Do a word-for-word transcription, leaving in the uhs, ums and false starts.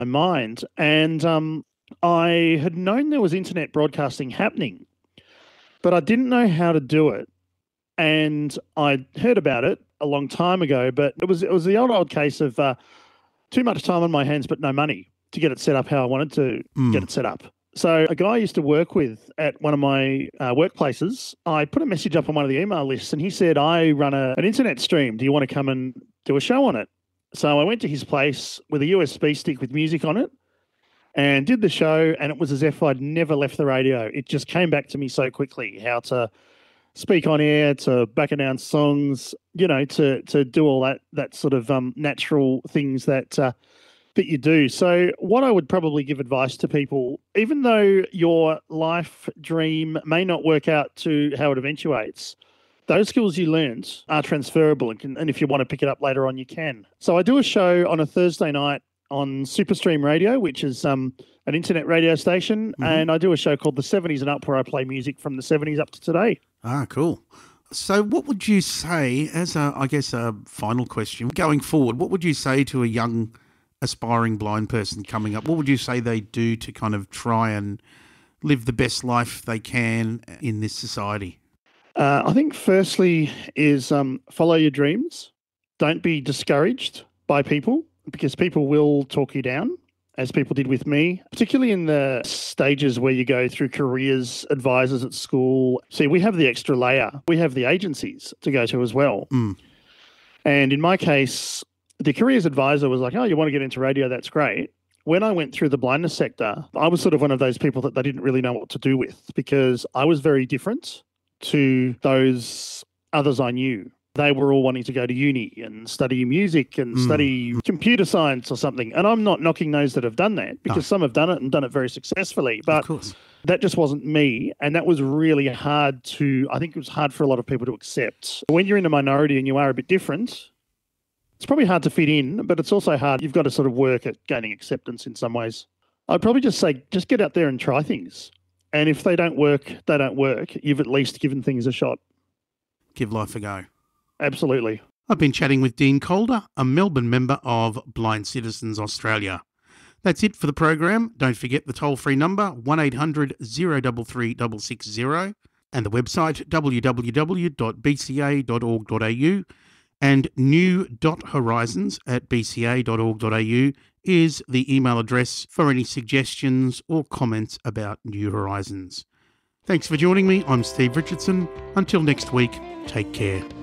my mind. And um, I had known there was internet broadcasting happening, but I didn't know how to do it. And I heard about it a long time ago, but it was it was the old old case of uh, too much time on my hands, but no money to get it set up how I wanted to mm. get it set up. So a guy I used to work with at one of my uh, workplaces, I put a message up on one of the email lists, and he said, I run a, an internet stream. Do you want to come and do a show on it? So I went to his place with a U S B stick with music on it and did the show, and it was as if I'd never left the radio. It just came back to me so quickly, how to speak on air, to back announce songs, you know, to to do all that that sort of um, natural things that uh, that you do. So what I would probably give advice to people, even though your life dream may not work out to how it eventuates, those skills you learned are transferable, and, can, and if you want to pick it up later on, you can. So I do a show on a Thursday night on Superstream Radio, which is um, an internet radio station, mm-hmm. and I do a show called The seventies and Up, where I play music from the seventies up to today. Ah, cool. So what would you say, as a, I guess, a final question, going forward, what would you say to a young aspiring blind person coming up? What would you say they do to kind of try and live the best life they can in this society? Uh, I think firstly is um, follow your dreams. Don't be discouraged by people, because people will talk you down, as people did with me, particularly in the stages where you go through careers advisors at school. See, we have the extra layer. We have the agencies to go to as well. Mm. And in my case, the careers advisor was like, oh, you want to get into radio? That's great. When I went through the blindness sector, I was sort of one of those people that they didn't really know what to do with, because I was very different to those others I knew. They were all wanting to go to uni and study music and mm. study computer science or something. And I'm not knocking those that have done that, because no. some have done it and done it very successfully. But that just wasn't me. And that was really hard to, I think it was hard for a lot of people to accept. When you're in a minority and you are a bit different, it's probably hard to fit in, but it's also hard. You've got to sort of work at gaining acceptance in some ways. I'd probably just say, just get out there and try things. And if they don't work, they don't work. You've at least given things a shot. Give life a go. Absolutely. I've been chatting with Dean Calder, a Melbourne member of Blind Citizens Australia. That's it for the program. Don't forget the toll-free number, one eight hundred, oh three three, six six zero, and the website, w w w dot b c a dot org dot a u, and new dot horizons at b c a dot org dot a u is the email address for any suggestions or comments about New Horizons. Thanks for joining me. I'm Steve Richardson. Until next week, take care.